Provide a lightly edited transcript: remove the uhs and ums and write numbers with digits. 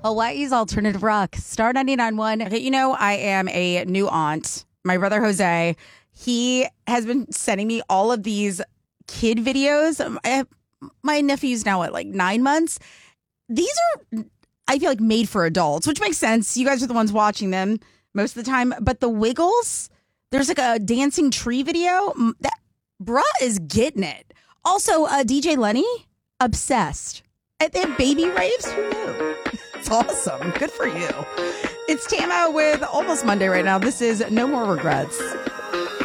Hawaii's Alternative Rock, Star 99.1. Okay, I am a new aunt. My brother Jose, he has been sending me all of these kid videos. My nephew's now at like 9 months. These are, I feel like, made for adults, which makes sense. You guys are the ones watching them most of the time. But the Wiggles, there's like a dancing tree video. That bruh is getting it. Also, DJ Lenny, obsessed. They have baby raves. Who knew? It's awesome. Good for you. It's Tama with Almost Monday right now. This is No More Regrets.